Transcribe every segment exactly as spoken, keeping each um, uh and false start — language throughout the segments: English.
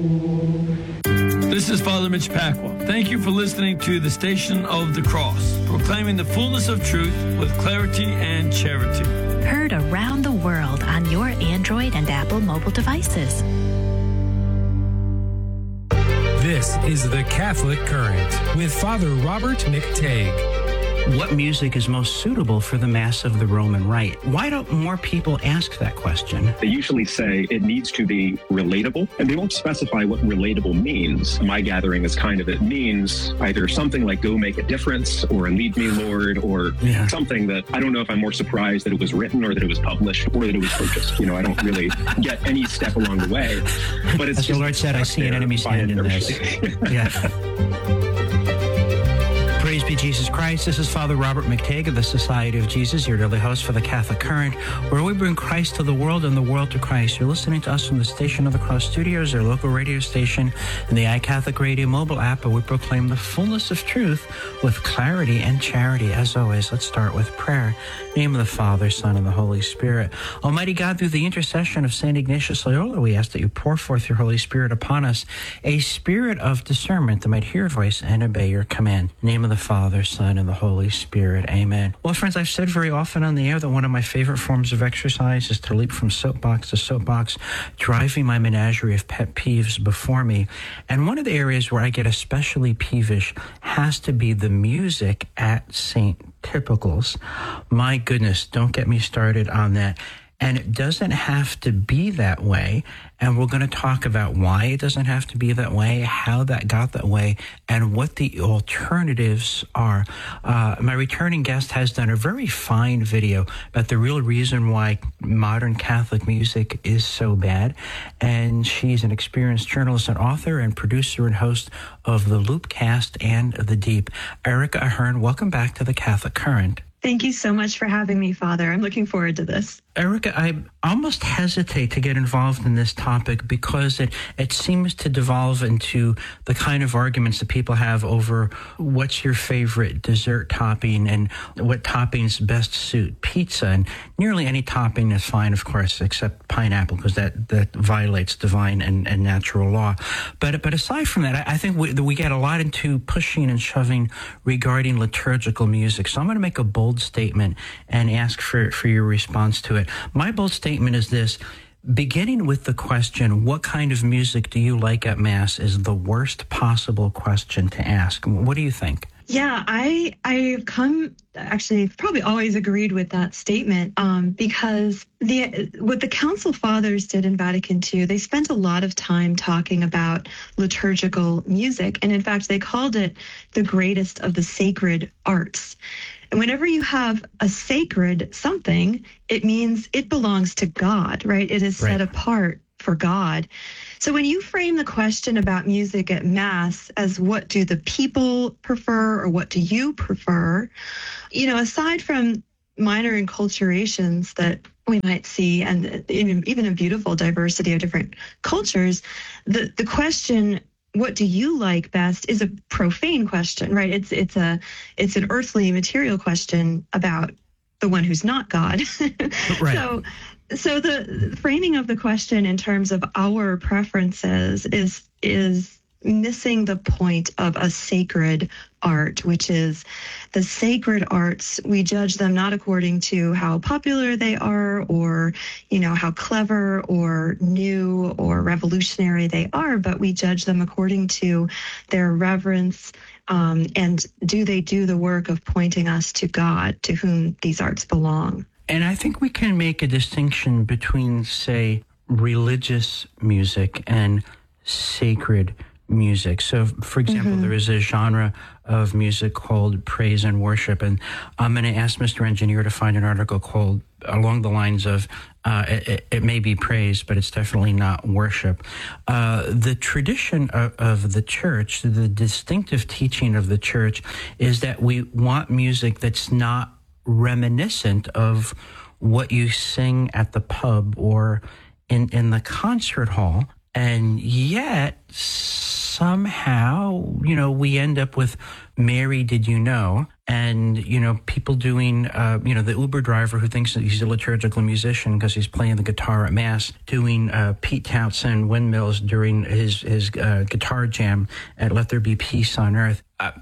This is Father Mitch Pacwa. Thank you for listening to the Station of the Cross, proclaiming the fullness of truth with clarity and charity. Heard around the world on your Android and Apple mobile devices. This is The Catholic Current with Father Robert McTague. What music is most suitable for the Mass of the Roman Rite? Why don't more people ask that question? They usually say it needs to be relatable, and they won't specify what relatable means. My gathering is kind of it means either something like go make a difference or lead me, Lord, or yeah. something that I don't know if I'm more surprised that it was written or that it was published or that it was purchased. You know, I don't really get any step along the way. But it's As the Lord said, I see an enemy's hand in this. Yeah. Praise be Jesus Christ. This is Father Robert McTague of the Society of Jesus, your daily host for the Catholic Current, where we bring Christ to the world and the world to Christ. You're listening to us from the Station of the Cross Studios, our local radio station, and the iCatholic Radio mobile app, where we proclaim the fullness of truth with clarity and charity. As always, let's start with prayer. In the name of the Father, Son, and the Holy Spirit. Almighty God, through the intercession of Saint Ignatius Loyola, we ask that you pour forth your Holy Spirit upon us, a spirit of discernment that might hear your voice and obey your command. In the name of the Father, Son, and the Holy Spirit. Amen. Well, friends, I've said very often on the air that one of my favorite forms of exercise is to leap from soapbox to soapbox, driving my menagerie of pet peeves before me. And one of the areas where I get especially peevish has to be the music at Saint Typicals. My goodness, don't get me started on that. And it doesn't have to be that way. And we're going to talk about why it doesn't have to be that way, how that got that way, and what the alternatives are. Uh, my returning guest has done a very fine video about the real reason why modern Catholic music is so bad. And she's an experienced journalist and author and producer and host of the Loopcast and The Deep. Erica Ahern, welcome back to the Catholic Current. Thank you so much for having me, Father. I'm looking forward to this. Erica, I almost hesitate to get involved in this topic because it, it seems to devolve into the kind of arguments that people have over what's your favorite dessert topping and what toppings best suit pizza. And nearly any topping is fine, of course, except pineapple, because that, that violates divine and, and natural law. But but aside from that, I, I think we, we get a lot into pushing and shoving regarding liturgical music. So I'm going to make a bold statement and ask for, for your response to it. My bold statement is this: beginning with the question, what kind of music do you like at Mass, is the worst possible question to ask. What do you think? Yeah, I I've come actually probably always agreed with that statement um, because the what the Council Fathers did in Vatican Two, they spent a lot of time talking about liturgical music, and in fact, they called it the greatest of the sacred arts. And whenever you have a sacred something, it means it belongs to God, right? It is right. set apart for God. So when you frame the question about music at Mass as what do the people prefer or what do you prefer, you know, aside from minor enculturations that we might see and even a beautiful diversity of different cultures, the, the question, what do you like best, is a profane question, right? It's it's a it's an earthly, material question about the one who's not God. Right. So, so the framing of the question in terms of our preferences is is missing the point of a sacred art, which is the sacred arts. We judge them not according to how popular they are or, you know, how clever or new or revolutionary they are, but we judge them according to their reverence um, and do they do the work of pointing us to God, to whom these arts belong. And I think we can make a distinction between, say, religious music and sacred music. So, for example, mm-hmm. there is a genre of music called praise and worship, and I'm going to ask Mister Engineer to find an article called along the lines of uh, it, it may be praise, but it's definitely not worship. Uh, the tradition of, of the church, the distinctive teaching of the church, is that we want music that's not reminiscent of what you sing at the pub or in, in the concert hall. And yet, somehow, you know, we end up with Mary, Did You Know? And, you know, people doing, uh, you know, the Uber driver who thinks that he's a liturgical musician because he's playing the guitar at Mass, doing uh, Pete Townshend windmills during his, his uh, guitar jam at Let There Be Peace on Earth. Uh,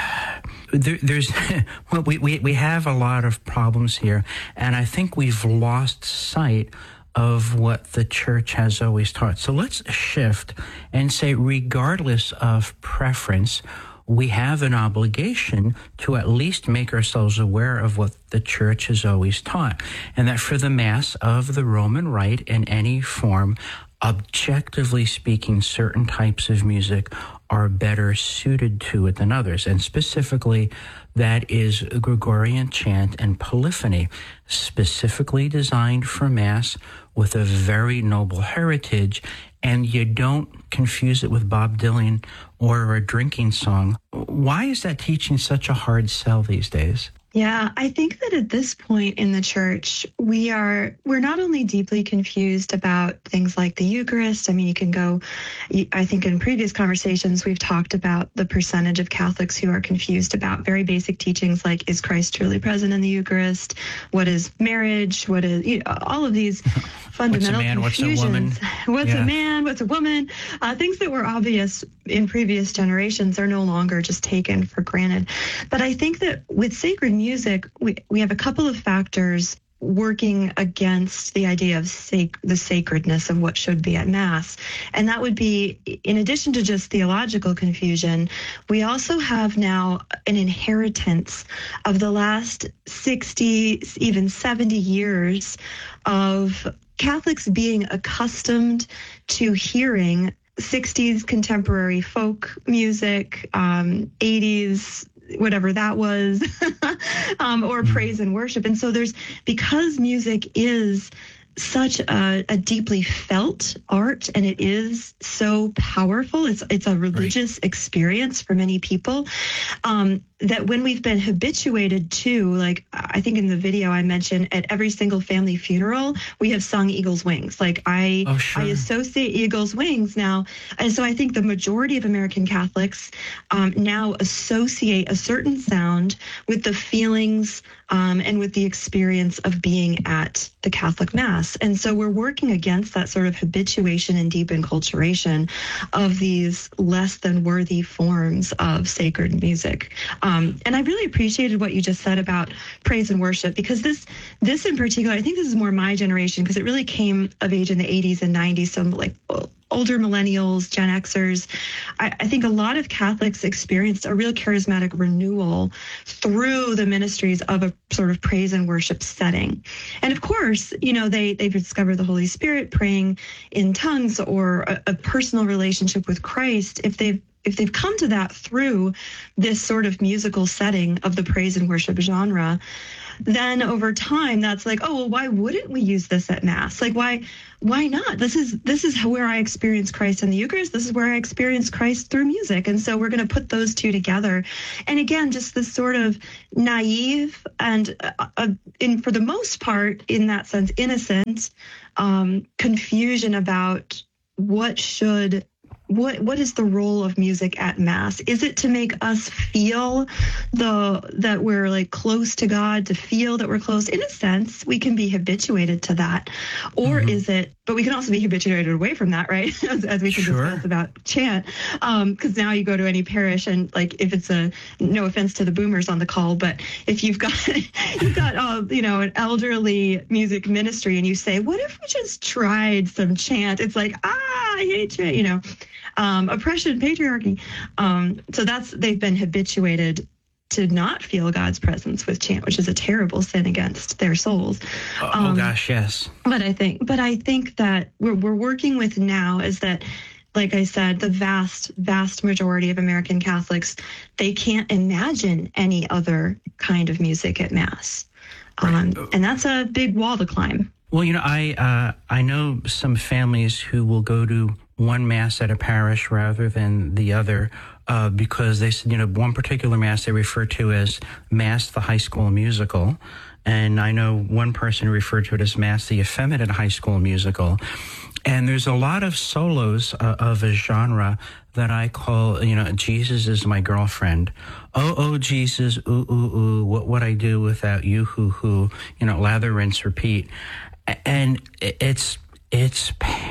there, there's, well, we, we, we have a lot of problems here, and I think we've lost sight of what the church has always taught. So let's shift and say, regardless of preference, we have an obligation to at least make ourselves aware of what the church has always taught, and that for the Mass of the Roman Rite in any form, objectively speaking, certain types of music are better suited to it than others. And specifically, that is Gregorian chant and polyphony, specifically designed for Mass with a very noble heritage. And you don't confuse it with Bob Dylan or a drinking song. Why is that teaching such a hard sell these days? Yeah, I think that at this point in the church, we are, we're not only deeply confused about things like the Eucharist. I mean, you can go, I think in previous conversations, we've talked about the percentage of Catholics who are confused about very basic teachings like, is Christ truly present in the Eucharist? What is marriage? What is, you know, all of these fundamental what's a man, confusions. What's a woman? What's yeah. a man? What's a woman? Uh, things that were obvious in previous generations are no longer just taken for granted. But I think that with sacred music, we, we have a couple of factors working against the idea of sac- the sacredness of what should be at Mass. And that would be, in addition to just theological confusion, we also have now an inheritance of the last sixty, even seventy years of Catholics being accustomed to hearing sixties contemporary folk music, um, eighties, whatever that was, um, or praise and worship. And so there's, because music is such a, a deeply felt art, and it is so powerful, it's it's a religious right. experience for many people, um, that when we've been habituated to, like, I think in the video I mentioned, at every single family funeral, we have sung Eagle's Wings. Like, I, oh, sure. I associate Eagle's Wings now. And so I think the majority of American Catholics um, now associate a certain sound with the feelings um, and with the experience of being at the Catholic Mass. And so we're working against that sort of habituation and deep enculturation of these less than worthy forms of sacred music. Um, and I really appreciated what you just said about praise and worship, because this, this in particular, I think this is more my generation, because it really came of age in the eighties and nineties. So like older millennials, Gen Xers, I, I think a lot of Catholics experienced a real charismatic renewal through the ministries of a sort of praise and worship setting. And of course, you know, they, they've discovered the Holy Spirit, praying in tongues, or a, a personal relationship with Christ. If they've If they've come to that through this sort of musical setting of the praise and worship genre, then over time, that's like, oh, well, why wouldn't we use this at Mass? Like, why, why not? This is this is where I experience Christ in the Eucharist. This is where I experience Christ through music. And so we're going to put those two together. And again, just this sort of naive and, uh, uh, in for the most part, in that sense, innocent um, confusion about what should What what is the role of music at Mass? Is it to make us feel the that we're like close to God, to feel that we're close? In a sense, we can be habituated to that. Or mm-hmm. is it, but we can also be habituated away from that, right? as, as we can sure. discuss about chant. Because um, now you go to any parish, and like, if it's a, no offense to the boomers on the call, but if you've got, you've got, uh, you know, an elderly music ministry, and you say, what if we just tried some chant? It's like, ah, I hate chant, you know. Um, oppression, patriarchy. Um, so that's, they've been habituated to not feel God's presence with chant, which is a terrible sin against their souls. Oh, um, oh gosh, yes. But I think, but I think that we're we're working with now is that, like I said, the vast, vast majority of American Catholics, they can't imagine any other kind of music at Mass, um, right. and that's a big wall to climb. Well, you know, I uh, I know some families who will go to one Mass at a parish rather than the other, uh, because they said, you know, one particular Mass they refer to as Mass the High School Musical. And I know one person referred to it as Mass the Effeminate High School Musical. And there's a lot of solos uh, of a genre that I call, you know, Jesus is my girlfriend. Oh, oh, Jesus, ooh, ooh, ooh, what would I do without you, hoo, hoo, you know, lather, rinse, repeat. And it's, it's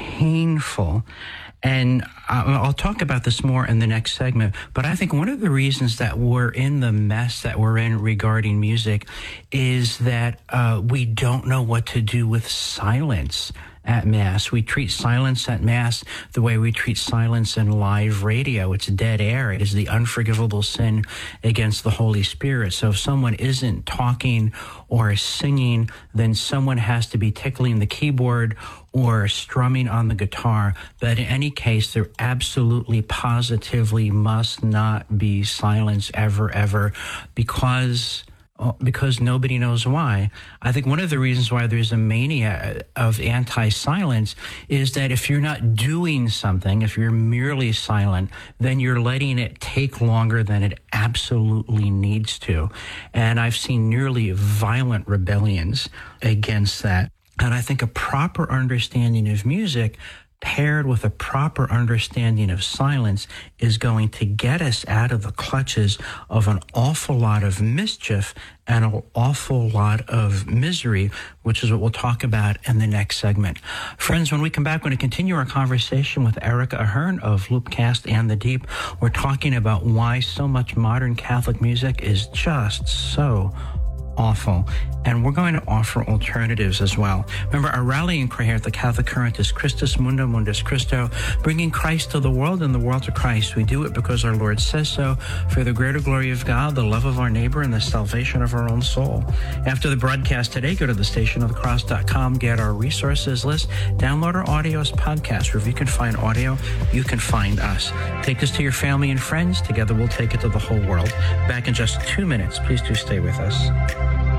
painful. And I'll talk about this more in the next segment, but I think one of the reasons that we're in the mess that we're in regarding music is that uh, we don't know what to do with silence at Mass. We treat silence at Mass the way we treat silence in live radio. It's dead air. It is the unforgivable sin against the Holy Spirit. So if someone isn't talking or singing, then someone has to be tickling the keyboard or strumming on the guitar. But in any case, there absolutely, positively must not be silence ever, ever, because because nobody knows why. I think one of the reasons why there's a mania of anti-silence is that if you're not doing something, if you're merely silent, then you're letting it take longer than it absolutely needs to. And I've seen nearly violent rebellions against that. And I think a proper understanding of music paired with a proper understanding of silence is going to get us out of the clutches of an awful lot of mischief and an awful lot of misery, which is what we'll talk about in the next segment. Friends, when we come back, we're going to continue our conversation with Erica Ahern of Loopcast and The Deep. We're talking about why so much modern Catholic music is just so awful, and we're going to offer alternatives as well. Remember, our rallying cry here at the Catholic Current is Christus Mundum Mundus Christo, bringing Christ to the world and the world to Christ. We do it because our Lord says so, for the greater glory of God, the love of our neighbor, and the salvation of our own soul. After the broadcast today, go to the station of the cross dot com, get our resources list, download our audio as podcasts. Wherever you can find audio, you can find us. Take this to your family and friends. Together we'll take it to the whole world. Back in just two minutes. Please do stay with us.